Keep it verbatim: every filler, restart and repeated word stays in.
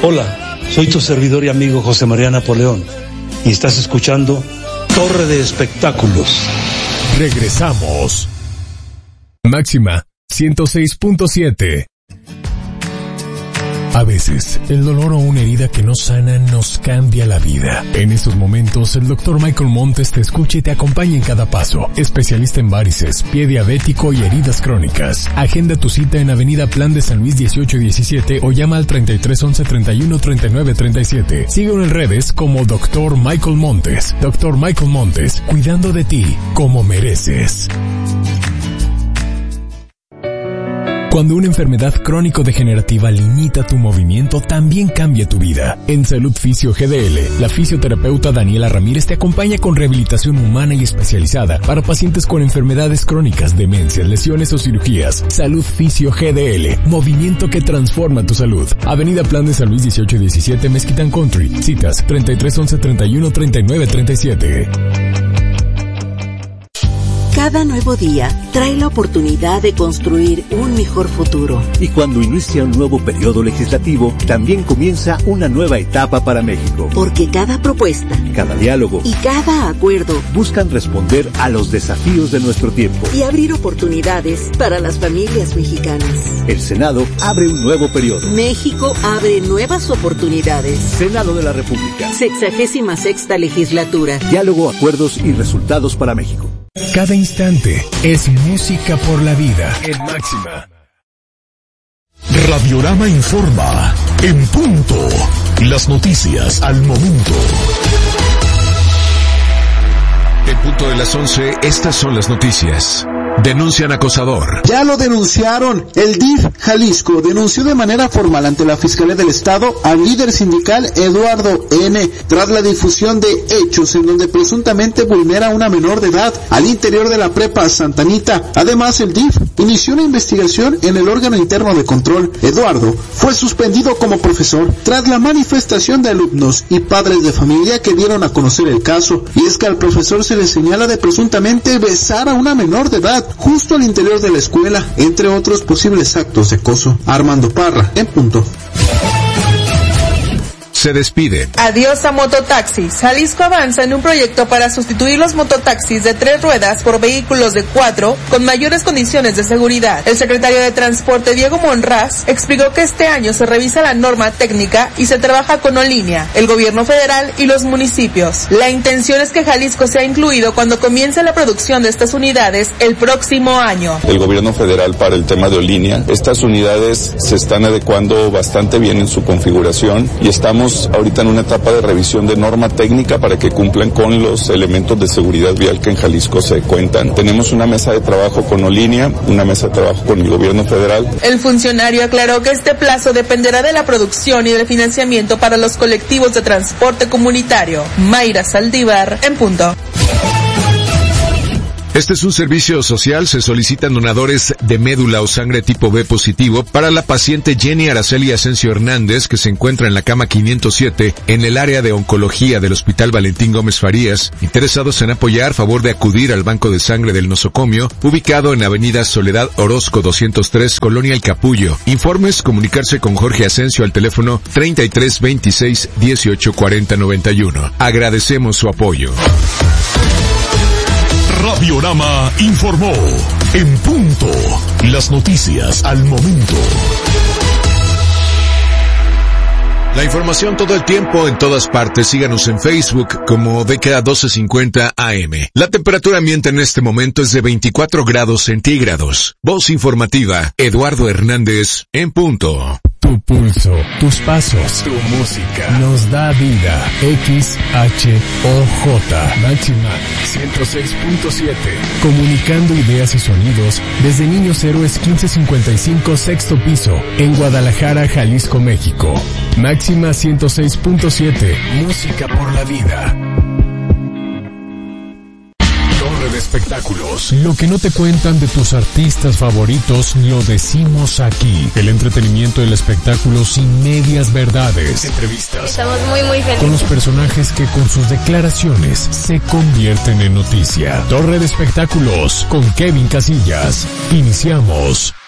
Hola, soy tu servidor y amigo José María Napoleón y estás escuchando Torre de Espectáculos. Regresamos. Máxima ciento seis punto siete. A veces, el dolor o una herida que no sana nos cambia la vida. En estos momentos, el doctor Michael Montes te escucha y te acompaña en cada paso. Especialista en varices, pie diabético y heridas crónicas. Agenda tu cita en Avenida Plan de San Luis dieciocho diecisiete o llama al treinta y tres once treinta y uno treinta y nueve treinta y siete. Síguelo en redes como doctor Michael Montes. doctor Michael Montes, cuidando de ti como mereces. Cuando una enfermedad crónico-degenerativa limita tu movimiento, también cambia tu vida. En Salud Fisio G D L, la fisioterapeuta Daniela Ramírez te acompaña con rehabilitación humana y especializada para pacientes con enfermedades crónicas, demencias, lesiones o cirugías. Salud Fisio G D L, movimiento que transforma tu salud. Avenida Plan de San Luis dieciocho diecisiete, Mezquitán Country. Citas treinta y tres once treinta y uno treinta y nueve treinta y siete. Cada nuevo día trae la oportunidad de construir un mejor futuro. Y cuando inicia un nuevo periodo legislativo, también comienza una nueva etapa para México. Porque cada propuesta, cada diálogo y cada acuerdo buscan responder a los desafíos de nuestro tiempo y abrir oportunidades para las familias mexicanas. El Senado abre un nuevo periodo. México abre nuevas oportunidades. Senado de la República. Sexagésima sexta legislatura. Diálogo, acuerdos y resultados para México. Cada instante es música por la vida en Máxima. Radiorama informa en punto. Las noticias al momento. En punto de las once, estas son las noticias. Denuncian acosador. Ya lo denunciaron. El D I F Jalisco denunció de manera formal ante la Fiscalía del Estado al líder sindical Eduardo N. tras la difusión de hechos en donde presuntamente vulnera a una menor de edad al interior de la prepa Santa Anita. Además, el D I F inició una investigación en el órgano interno de control. Eduardo fue suspendido como profesor tras la manifestación de alumnos y padres de familia que dieron a conocer el caso. Y es que al profesor se le señala de presuntamente besar a una menor de edad justo al interior de la escuela, entre otros posibles actos de acoso. Armando Parra, en punto. Se despiden. Adiós a mototaxis. Jalisco avanza en un proyecto para sustituir los mototaxis de tres ruedas por vehículos de cuatro con mayores condiciones de seguridad. El secretario de Transporte, Diego Monraz, explicó que este año se revisa la norma técnica y se trabaja con Olínea, el gobierno federal y los municipios. La intención es que Jalisco sea incluido cuando comience la producción de estas unidades el próximo año. El gobierno federal para el tema de Olínea, estas unidades se están adecuando bastante bien en su configuración y estamos ahorita en una etapa de revisión de norma técnica para que cumplan con los elementos de seguridad vial que en Jalisco se cuentan. Tenemos una mesa de trabajo con Olínea, una mesa de trabajo con el gobierno federal. El funcionario aclaró que este plazo dependerá de la producción y del financiamiento para los colectivos de transporte comunitario. Mayra Saldívar, en punto. Este es un servicio social. Se solicitan donadores de médula o sangre tipo B positivo para la paciente Jenny Araceli Asensio Hernández, que se encuentra en la cama quinientos siete en el área de oncología del Hospital Valentín Gómez Farías. Interesados en apoyar, favor de acudir al Banco de Sangre del Nosocomio, ubicado en Avenida Soledad Orozco doscientos tres, Colonia El Capullo. Informes, comunicarse con Jorge Asensio al teléfono treinta y tres veintiséis dieciocho cuarenta noventa y uno. Agradecemos su apoyo. Radiorama informó en punto. Las noticias al momento. La información todo el tiempo, en todas partes. Síganos en Facebook como D K doce cincuenta A M. La temperatura ambiente en este momento es de veinticuatro grados centígrados. Voz informativa, Eduardo Hernández, en punto. Tu pulso, tus pasos, tu música nos da vida. X H O J Máxima ciento seis punto siete. Comunicando ideas y sonidos desde Niños Héroes quince cincuenta y cinco, sexto piso, en Guadalajara, Jalisco, México. Máxima ciento seis punto siete. Música por la vida. De espectáculos. Lo que no te cuentan de tus artistas favoritos lo decimos aquí. El entretenimiento y el espectáculo sin medias verdades. Entrevistas. Estamos muy muy felices con los personajes que con sus declaraciones se convierten en noticia. Torre de Espectáculos con Kevin Casillas. Iniciamos.